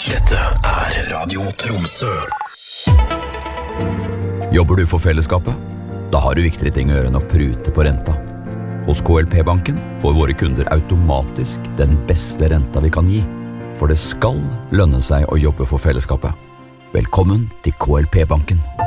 Dette Radio Tromsø. Jobber du for fellesskapet? Da har du viktigere ting å gjøre enn å prute på renta. Hos KLP-banken får våre kunder automatisk den beste renta vi kan gi. For det skal lønne seg å jobbe for fellesskapet. Velkommen til KLP-banken.